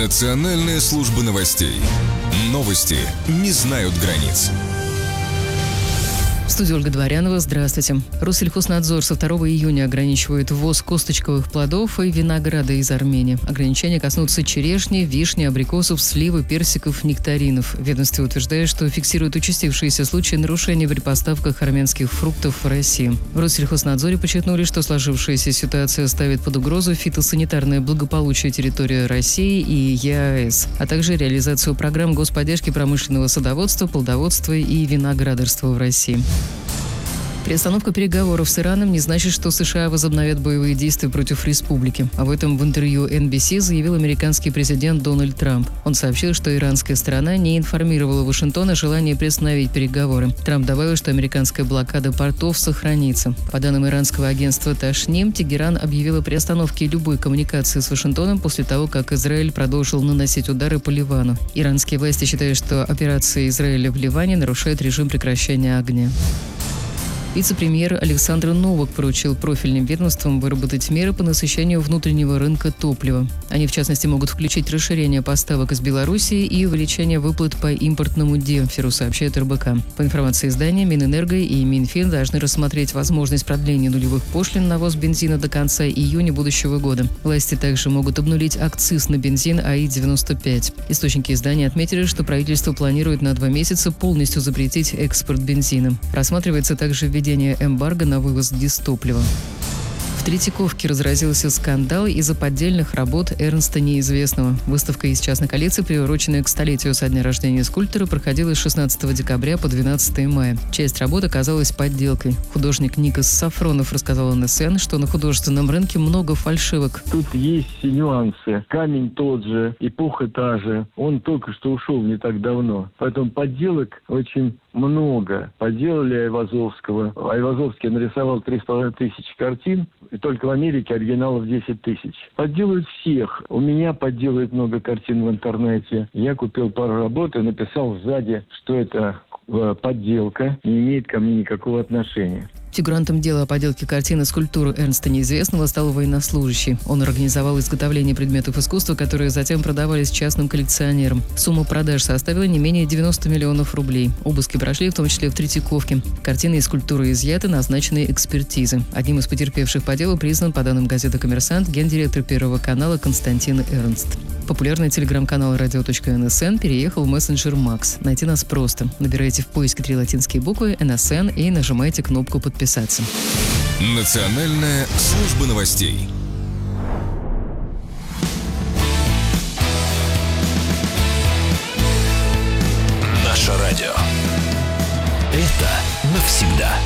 Национальная служба новостей. Новости не знают границ. В студии Ольга Дворянова. Здравствуйте. Россельхознадзор со 2 июня ограничивает ввоз косточковых плодов и винограда из Армении. Ограничения коснутся черешни, вишни, абрикосов, сливы, персиков, нектаринов. Ведомство утверждает, что фиксирует участившиеся случаи нарушений при поставках армянских фруктов в Россию. В Россельхознадзоре подчеркнули, что сложившаяся ситуация ставит под угрозу фитосанитарное благополучие территории России и ЕАЭС, а также реализацию программ господдержки промышленного садоводства, плодоводства и виноградарства в России. Приостановка переговоров с Ираном не значит, что США возобновят боевые действия против республики. Об этом в интервью NBC заявил американский президент Дональд Трамп. Он сообщил, что иранская сторона не информировала Вашингтон о желании приостановить переговоры. Трамп добавил, что американская блокада портов сохранится. По данным иранского агентства Ташним, Тегеран объявил о приостановке любой коммуникации с Вашингтоном после того, как Израиль продолжил наносить удары по Ливану. Иранские власти считают, что операция Израиля в Ливане нарушает режим прекращения огня. Вице-премьер Александр Новак поручил профильным ведомствам выработать меры по насыщению внутреннего рынка топлива. Они, в частности, могут включить расширение поставок из Белоруссии и увеличение выплат по импортному демпферу, сообщает РБК. По информации издания, Минэнерго и Минфин должны рассмотреть возможность продления нулевых пошлин на ввоз бензина до конца июня будущего года. Власти также могут обнулить акциз на бензин АИ-95. Источники издания отметили, что правительство планирует на 2 месяца полностью запретить экспорт бензина. Рассматривается также введение эмбарго на вывоз дистоплива. В Третьяковке разразился скандал из-за поддельных работ Эрнста Неизвестного. Выставка из частной коллекции, приуроченная к столетию со дня рождения скульптора, проходила с 16 декабря по 12 мая. Часть работ оказалась подделкой. Художник Никос Сафронов рассказал НСН, что на художественном рынке много фальшивок. Тут есть нюансы. Камень тот же, эпоха та же. Он только что ушел не так давно. Поэтому подделок очень много. Подделали Айвазовского. Айвазовский нарисовал 3500 картин, и только в Америке оригиналов 10 тысяч. Подделают всех. У меня подделают много картин в интернете. Я купил пару работ и написал сзади, что это подделка, не имеет ко мне никакого отношения. Фигурантом дела о поделке картины скульптуры Эрнста Неизвестного стал военнослужащий. Он организовал изготовление предметов искусства, которые затем продавались частным коллекционерам. Сумма продаж составила не менее 90 миллионов рублей. Обыски прошли в том числе в Третьяковке. Картины и скульптуры изъяты, назначены экспертизы. Одним из потерпевших по делу признан, по данным газеты «Коммерсант», гендиректор Первого канала Константин Эрнст. Популярный телеграм-канал radio.nsn переехал в мессенджер Макс. Найти нас просто. Набирайте в поиске 3 латинские буквы НСН и нажимайте кнопку «Подписаться». Национальная служба новостей. Наше радио. Это навсегда.